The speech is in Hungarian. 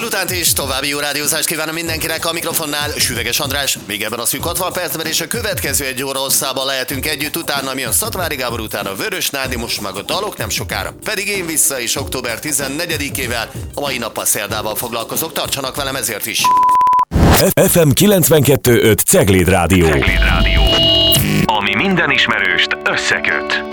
Délutánt és további jó rádiózást kívánom mindenkinek, a mikrofonnál Süveges András. Még ebben a szűk 60 percben és a következő egy óra hosszában lehetünk együtt, utána jön Szatmári Gábor, utána Vörös Nádi, most meg a dalok nem sokára. Pedig én vissza is október 14-ével, a mai nappal szerdával foglalkozok, tartsanak velem ezért is. FM 92.5 Cegléd Rádió. Ami minden ismerőst összeköt.